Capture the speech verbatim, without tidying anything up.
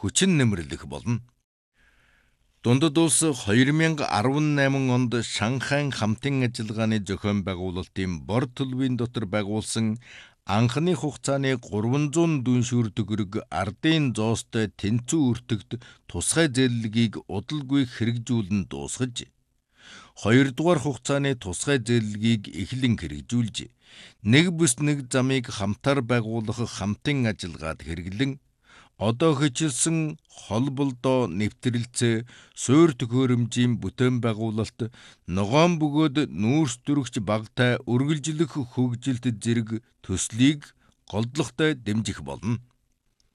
хүчин нэмэрлэх болно. Дундад улс two thousand eighteen онд Шанхайн хамтын ажиллагааны зохион байгуулалтын бор төлөвийн дотор байгуулсан анхны хугацааны three hundred дүншүүр төгрөг ардын зоостой тэнцүү өртөгт тусгай зээллэгийг удалгүй хэрэгжүүлэн дуусгаж, хоёрдугаар хугацааны тусгай зээллэгийг эхлэн хэрэгжүүлж, нэг бүс нэг замыг хамтаар байгуулах хамтын ажиллагаад хэрэглэн, одоо хичилсэн холболдоо нэвтрэлцээ суурь төхөөрөмжийн бүтээн байгуулалт ногоон бөгөөд нүүрс дүрэгч багтай үргэлжлэх хөгжилт зэрэг төслийг голдлогтой дэмжих болно.